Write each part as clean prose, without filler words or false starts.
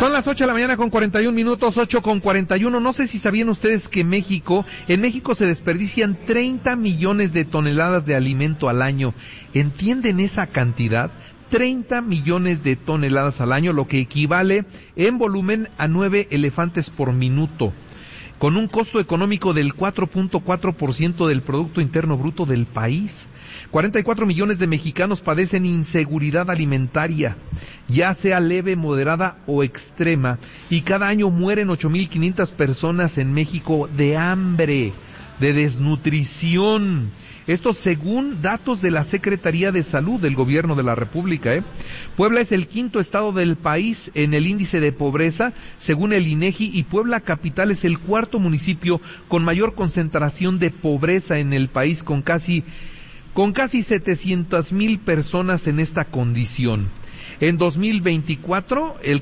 Son las 8 de la mañana con 41 minutos, 8:41. No sé si sabían ustedes que en México se desperdician 30 millones de toneladas de alimento al año. ¿Entienden esa cantidad? 30 millones de toneladas al año, lo que equivale en volumen a 9 elefantes por minuto, con un costo económico del 4.4% del Producto Interno Bruto del país. 44 millones de mexicanos padecen inseguridad alimentaria, ya sea leve, moderada o extrema, y cada año mueren 8,500 personas en México de hambre, de desnutrición. Esto según datos de la Secretaría de Salud del Gobierno de la República. Puebla es el quinto estado del país en el índice de pobreza, según el INEGI, y Puebla Capital es el cuarto municipio con mayor concentración de pobreza en el país, con casi 700,000 personas en esta condición. En 2024, el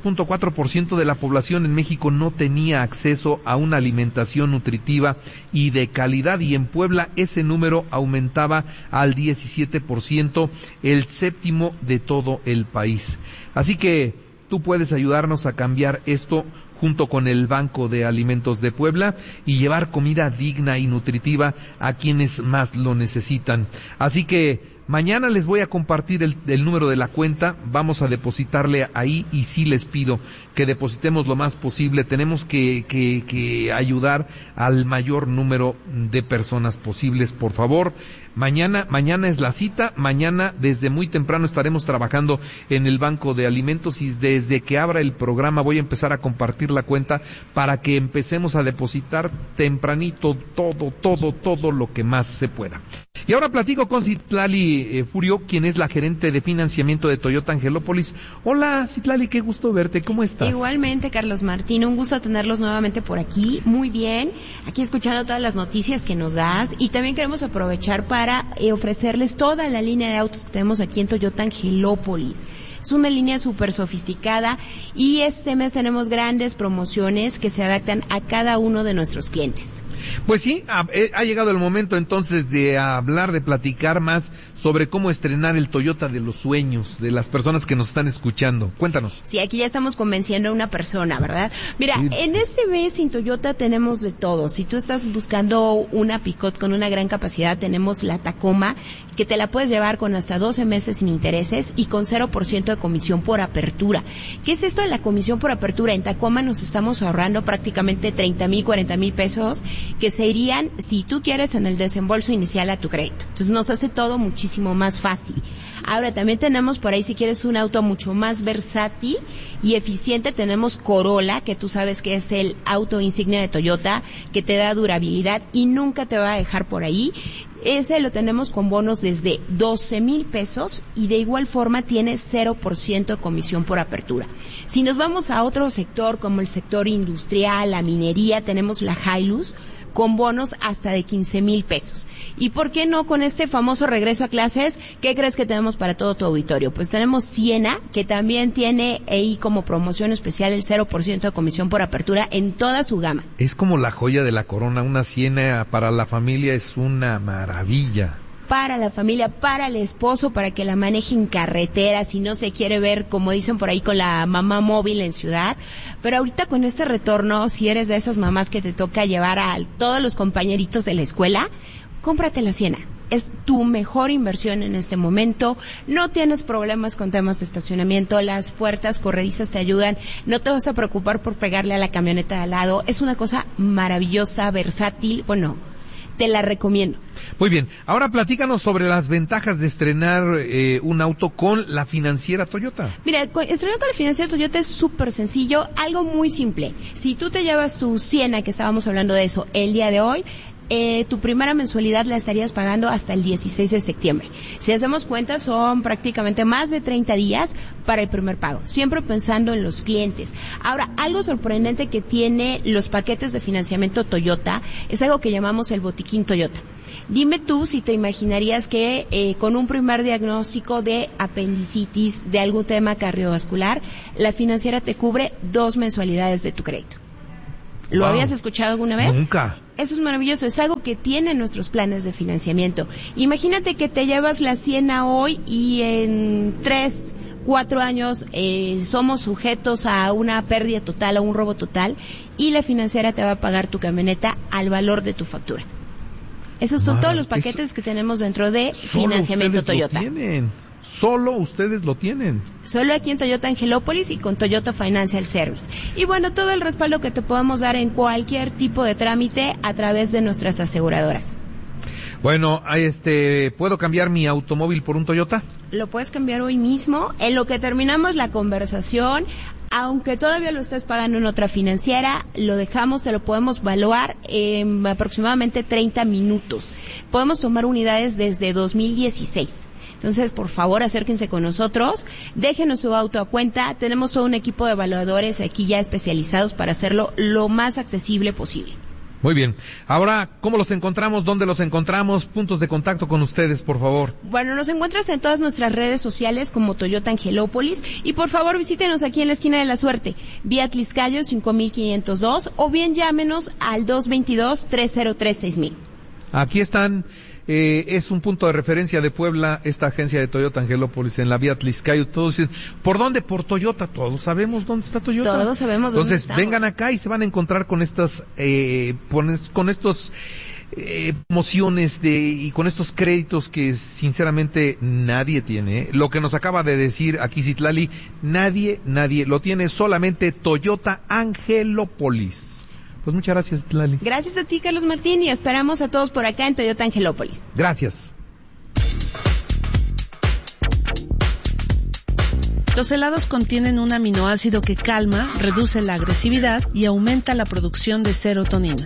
14.4% de la población en México no tenía acceso a una alimentación nutritiva y de calidad, y en Puebla ese número aumentaba al 17%, el séptimo de todo el país. Así que tú puedes ayudarnos a cambiar esto junto con el Banco de Alimentos de Puebla y llevar comida digna y nutritiva a quienes más lo necesitan. Así que mañana les voy a compartir el número de la cuenta, vamos a depositarle ahí, y sí les pido que depositemos lo más posible. Tenemos que ayudar al mayor número de personas posibles, por favor. Mañana es la cita, mañana desde muy temprano estaremos trabajando en el Banco de Alimentos, y desde que abra el programa voy a empezar a compartir la cuenta para que empecemos a depositar tempranito todo lo que más se pueda. Y ahora platico con Citlali Furio, quien es la gerente de financiamiento de Toyota Angelópolis. Hola Citlali, qué gusto verte, ¿cómo estás? Igualmente, Carlos Martín, un gusto tenerlos nuevamente por aquí, muy bien, aquí escuchando todas las noticias que nos das, y también queremos aprovechar para ofrecerles toda la línea de autos que tenemos aquí en Toyota Angelópolis. Es una línea súper sofisticada, y este mes tenemos grandes promociones que se adaptan a cada uno de nuestros clientes. Pues sí, ha llegado el momento entonces de hablar, de platicar más sobre cómo estrenar el Toyota de los sueños de las personas que nos están escuchando. Cuéntanos. Sí, aquí ya estamos convenciendo a una persona, ¿verdad? Mira, sí. En este mes en Toyota tenemos de todo. Si tú estás buscando una Pick-up con una gran capacidad, tenemos la Tacoma, que te la puedes llevar con hasta 12 meses sin intereses y con 0% de comisión por apertura. ¿Qué es esto de la comisión por apertura? En Tacoma nos estamos ahorrando prácticamente 30,000, 40,000 pesos, que se irían, si tú quieres, en el desembolso inicial a tu crédito. Entonces nos hace todo muchísimo más fácil. Ahora también tenemos por ahí, si quieres un auto mucho más versátil y eficiente, tenemos Corolla, que tú sabes que es el auto insignia de Toyota, que te da durabilidad y nunca te va a dejar por ahí. Ese lo tenemos con bonos desde 12,000 pesos, y de igual forma tiene 0% de comisión por apertura. Si nos vamos a otro sector, como el sector industrial, la minería, tenemos la Hilux, con bonos hasta de 15,000 pesos. ¿Y por qué no con este famoso regreso a clases? ¿Qué crees que tenemos para todo tu auditorio? Pues tenemos Siena, que también tiene ahí como promoción especial el 0% de comisión por apertura en toda su gama. Es como la joya de la corona, una Siena para la familia es una maravilla. Para la familia, para el esposo, para que la maneje en carretera, si no se quiere ver, como dicen por ahí, con la mamá móvil en ciudad. Pero ahorita con este retorno, si eres de esas mamás que te toca llevar a todos los compañeritos de la escuela, cómprate la Siena. Es tu mejor inversión en este momento. No tienes problemas con temas de estacionamiento, las puertas corredizas te ayudan, no te vas a preocupar por pegarle a la camioneta de al lado. Es una cosa maravillosa, versátil, bueno, te la recomiendo. Muy bien, ahora platícanos sobre las ventajas de estrenar un auto con la financiera Toyota. Mira, estrenar con la financiera Toyota es súper sencillo, algo muy simple. Si tú te llevas tu Siena, que estábamos hablando de eso el día de hoy, tu primera mensualidad la estarías pagando hasta el 16 de septiembre. Si hacemos cuentas, son prácticamente más de 30 días para el primer pago, siempre pensando en los clientes. Ahora, algo sorprendente que tiene los paquetes de financiamiento Toyota es algo que llamamos el botiquín Toyota. Dime tú si te imaginarías que con un primer diagnóstico de apendicitis, de algún tema cardiovascular, la financiera te cubre 2 mensualidades de tu crédito. ¿Lo habías escuchado alguna vez? Nunca. Eso es maravilloso, es algo que tienen nuestros planes de financiamiento. Imagínate que te llevas la Siena hoy y en 3 4 años somos sujetos a una pérdida total, a un robo total, y la financiera te va a pagar tu camioneta al valor de tu factura. Esos son todos los paquetes que tenemos dentro de financiamiento Toyota. Solo ustedes lo tienen. Solo aquí en Toyota Angelópolis y con Toyota Financial Service. Y bueno, todo el respaldo que te podamos dar en cualquier tipo de trámite a través de nuestras aseguradoras. Bueno, ¿puedo cambiar mi automóvil por un Toyota? Lo puedes cambiar hoy mismo. En lo que terminamos la conversación, aunque todavía lo estés pagando en otra financiera, lo dejamos, te lo podemos evaluar en aproximadamente 30 minutos. Podemos tomar unidades desde 2016. Entonces, por favor, acérquense con nosotros, déjenos su auto a cuenta. Tenemos todo un equipo de evaluadores aquí ya especializados para hacerlo lo más accesible posible. Muy bien. Ahora, ¿cómo los encontramos? ¿Dónde los encontramos? Puntos de contacto con ustedes, por favor. Bueno, nos encuentras en todas nuestras redes sociales como Toyota Angelópolis y por favor visítenos aquí en la esquina de la Suerte, vía Tliscayo 5502 o bien llámenos al 222-303-6000. Aquí están. Es un punto de referencia de Puebla, esta agencia de Toyota Angelópolis en la vía Tliscayo. Todos dicen, ¿por dónde? Por Toyota. Todos sabemos dónde está Toyota. Todos sabemos dónde estamos. Entonces, vengan acá y se van a encontrar con estas, con estos promociones y con estos créditos que sinceramente nadie tiene. Lo que nos acaba de decir aquí Citlali, nadie lo tiene, solamente Toyota Angelópolis. Pues muchas gracias, Lali. Gracias a ti, Carlos Martín, y esperamos a todos por acá en Toyota Angelópolis. Gracias. Los helados contienen un aminoácido que calma, reduce la agresividad y aumenta la producción de serotonina.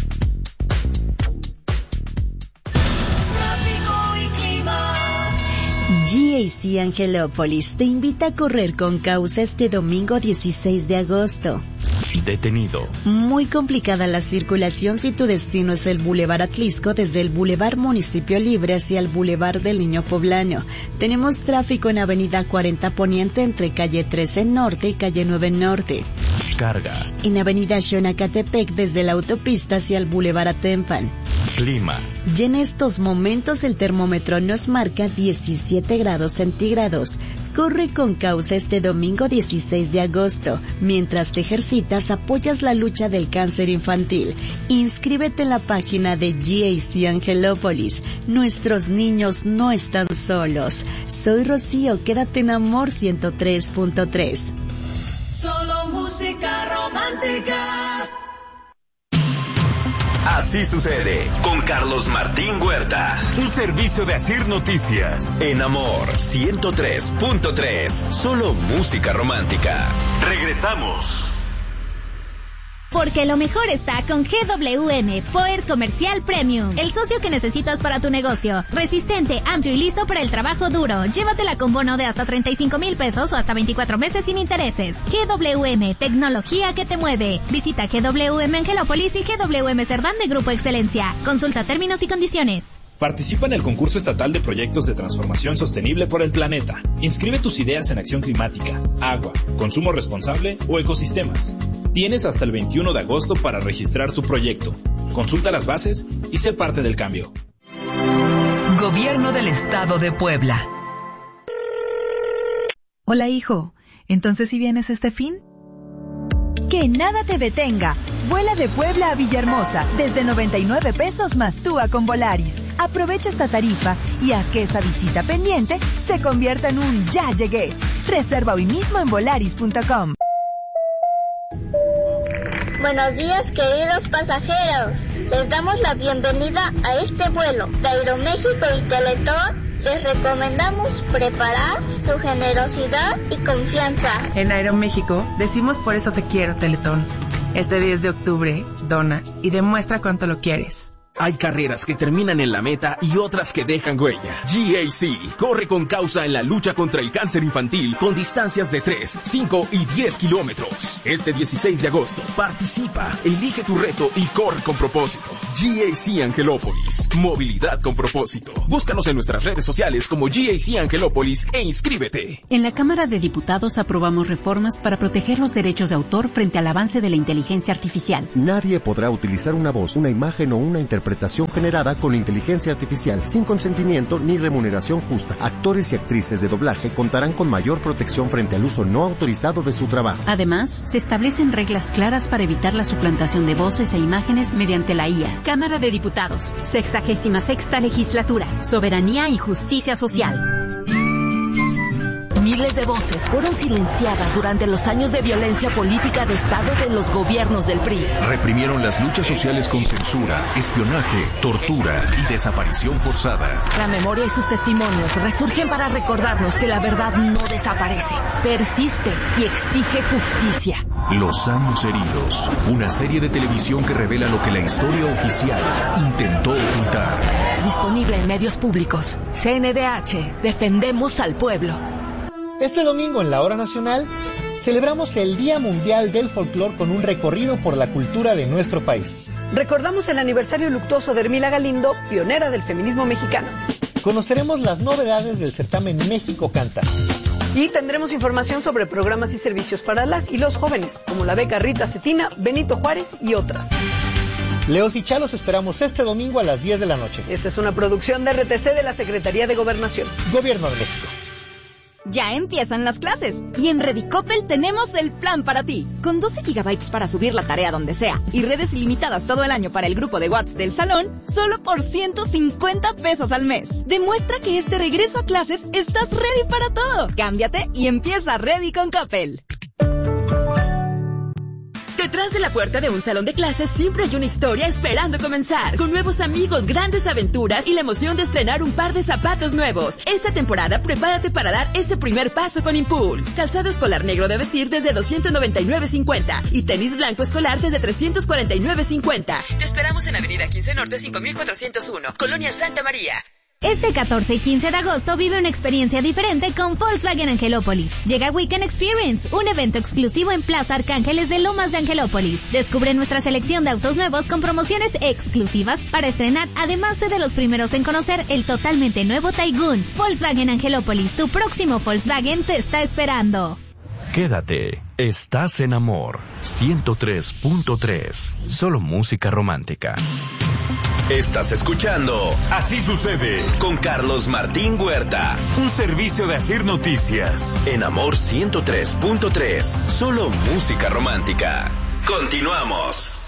GAC Angelópolis te invita a correr con causa este domingo 16 de agosto. Detenido. Muy complicada la circulación si tu destino es el Boulevard Atlisco desde el Boulevard Municipio Libre hacia el Boulevard del Niño Poblano. Tenemos tráfico en Avenida 40 Poniente entre Calle 13 Norte y Calle 9 Norte. Carga. En Avenida Xonacatepec desde la autopista hacia el Boulevard Atempan. Clima. Y en estos momentos el termómetro nos marca 17 grados centígrados. Corre con causa este domingo 16 de agosto. Mientras te ejercitas, apoyas la lucha del cáncer infantil. Inscríbete en la página de GAC Angelópolis. Nuestros niños no están solos. Soy Rocío, quédate en Amor 103.3. Solo música romántica. Así sucede con Carlos Martín Huerta. Un servicio de Asir Noticias. En Amor 103.3. Solo música romántica. Regresamos. Porque lo mejor está con GWM, Power Comercial Premium. El socio que necesitas para tu negocio. Resistente, amplio y listo para el trabajo duro. Llévatela con bono de hasta 35,000 pesos o hasta 24 meses sin intereses. GWM, tecnología que te mueve. Visita GWM Angelópolis y GWM Cerdán de Grupo Excelencia. Consulta términos y condiciones. Participa en el concurso estatal de proyectos de transformación sostenible por el planeta. Inscribe tus ideas en acción climática, agua, consumo responsable o ecosistemas. Tienes hasta el 21 de agosto para registrar tu proyecto. Consulta las bases y sé parte del cambio. Gobierno del Estado de Puebla. Hola, hijo. ¿Entonces si vienes este fin? Que nada te detenga. Vuela de Puebla a Villahermosa desde 99 pesos más TUA con Volaris. Aprovecha esta tarifa y haz que esta visita pendiente se convierta en un ya llegué. Reserva hoy mismo en volaris.com. Buenos días, queridos pasajeros. Les damos la bienvenida a este vuelo de Aeroméxico y Teletón. Les recomendamos preparar su generosidad y confianza. En Aeroméxico decimos por eso te quiero, Teletón. Este 10 de octubre, dona y demuestra cuánto lo quieres. Hay carreras que terminan en la meta y otras que dejan huella. GAC corre con causa en la lucha contra el cáncer infantil con distancias de 3, 5 y 10 kilómetros. Este 16 de agosto, participa, elige tu reto y corre con propósito. GAC Angelópolis, movilidad con propósito. Búscanos en nuestras redes sociales como GAC Angelópolis e inscríbete. En la Cámara de Diputados aprobamos reformas para proteger los derechos de autor frente al avance de la inteligencia artificial. Nadie podrá utilizar una voz, una imagen o una interpretación interpretación generada con inteligencia artificial, sin consentimiento ni remuneración justa. Actores y actrices de doblaje contarán con mayor protección frente al uso no autorizado de su trabajo. Además, se establecen reglas claras para evitar la suplantación de voces e imágenes mediante la IA. Cámara de Diputados, 66ª Legislatura, Soberanía y Justicia Social. Miles de voces fueron silenciadas durante los años de violencia política de Estado de los gobiernos del PRI. Reprimieron las luchas sociales con censura, espionaje, tortura y desaparición forzada. La memoria y sus testimonios resurgen para recordarnos que la verdad no desaparece, persiste y exige justicia. Los años heridos, una serie de televisión que revela lo que la historia oficial intentó ocultar. Disponible en medios públicos. CNDH, defendemos al pueblo. Este domingo en la Hora Nacional celebramos el Día Mundial del Folclor con un recorrido por la cultura de nuestro país. Recordamos el aniversario luctuoso de Hermila Galindo, pionera del feminismo mexicano. Conoceremos las novedades del certamen México Canta. Y tendremos información sobre programas y servicios para las y los jóvenes, como la beca Rita Cetina, Benito Juárez y otras. Leos y Chalos esperamos este domingo a las 10 de la noche. Esta es una producción de RTC de la Secretaría de Gobernación. Gobierno de México. Ya empiezan las clases y en Redicopel tenemos el plan para ti. Con 12 gigabytes para subir la tarea donde sea y redes ilimitadas todo el año para el grupo de WhatsApp del salón, solo por 150 pesos al mes. Demuestra que este regreso a clases estás ready para todo. Cámbiate y empieza Ready con Coppel. Detrás de la puerta de un salón de clases siempre hay una historia esperando comenzar, con nuevos amigos, grandes aventuras y la emoción de estrenar un par de zapatos nuevos. Esta temporada prepárate para dar ese primer paso con Impulse. Calzado escolar negro de vestir desde $299.50 y tenis blanco escolar desde $349.50. Te esperamos en Avenida 15 Norte 5401, Colonia Santa María. Este 14 y 15 de agosto vive una experiencia diferente con Volkswagen Angelópolis. Llega Weekend Experience, un evento exclusivo en Plaza Arcángeles de Lomas de Angelópolis. Descubre nuestra selección de autos nuevos con promociones exclusivas para estrenar, además de los primeros en conocer el totalmente nuevo Taigun. Volkswagen Angelópolis, tu próximo Volkswagen te está esperando. Quédate, estás en Amor 103.3, solo música romántica. Estás escuchando Así Sucede con Carlos Martín Huerta, un servicio de Asir Noticias en Amor 103.3, solo música romántica. Continuamos.